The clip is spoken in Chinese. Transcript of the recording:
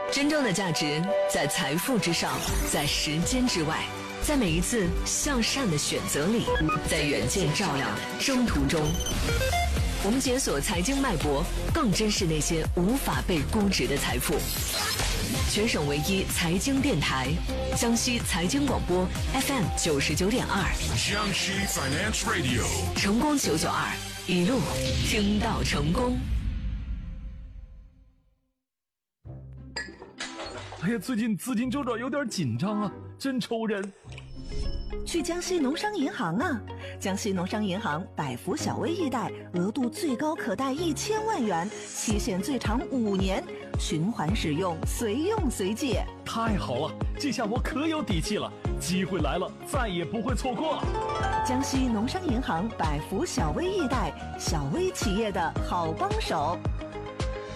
真正的价值在财富之上，在时间之外，在每一次向善的选择里，在远见照亮的征途中。我们解锁财经脉搏，更珍视那些无法被估值的财富。全省唯一财经电台，江西财经广播 FM 99.2， 江西 Finance Radio， 成功992，一路听到成功。 哎呀，最近资金周转有点紧张啊，真愁人。 去江西农商银行啊！江西农商银行百福小微易贷，额度最高可贷1000万元，期限最长5年，循环使用，随用随借。 太好了，这下我可有底气了，机会来了，再也不会错过了。 江西农商银行百福小微易贷，小微企业的好帮手。